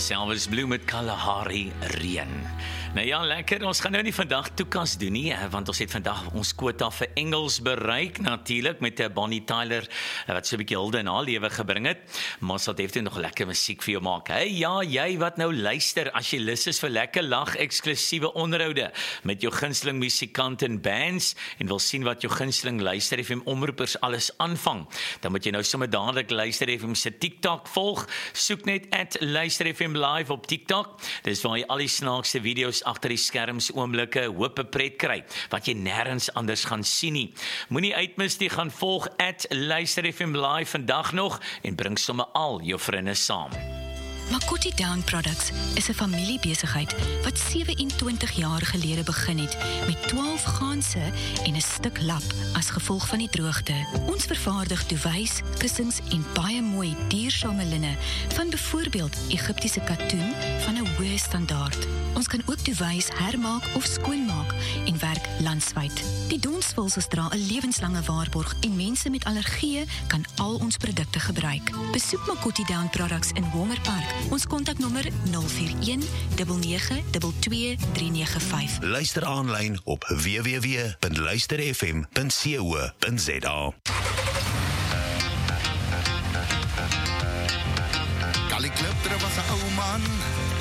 was Elvis Blue met Kalahari Reën. Nou ja, lekker, ons gaan nou nie vandag toekas doen nie, want ons het vandag ons quota vir Engels bereik, natuurlik, met Bonnie Tyler, wat so 'n bietjie hulde in haar lewe gebring het, maar ons sal definitief nog lekker musiek vir jou maak. Hey, ja, jy wat nou luister, as jy lus is vir lekker lag, eksklusiewe onderhoude, met jou gunsteling musikant en bands, en wil sien wat jou gunsteling Luister FM omroepers alles aanvang, dan moet jy nou sommer dadelik Luister FM se TikTok volg, soek net @Luister FM Live op TikTok, dis waar jy al die snaakste video's agter die skerms oomblikke hoop 'n pret kry, wat jy nêrens anders gaan sien nie. Moenie uitmis nie, gaan volg @Luister FM Live vandag nog, en bring sommer al jou vriende saam. Makoti Down Products is 'n familiebesigheid wat 27 jaar gelede begin het met 12 ganse en 'n stuk lap as gevolg van die droogte. Ons vervaardig duwys, kussings en baie mooi duursame linne van byvoorbeeld Egiptiese katoen van 'n hoë standaard. Ons kan ook duwys hermaak of skoonmaak en werk landwyd. Die donsvulsels dra 'n lewenslange waarborg en mense met allergieë kan al ons produkte gebruik. Besoek Makoti Down Products in Homer Park. Ons kontaknommer 041 9922 395. Luister aanlyn op www.luisterfm.co.za. Kali Klip, er was 'n ou man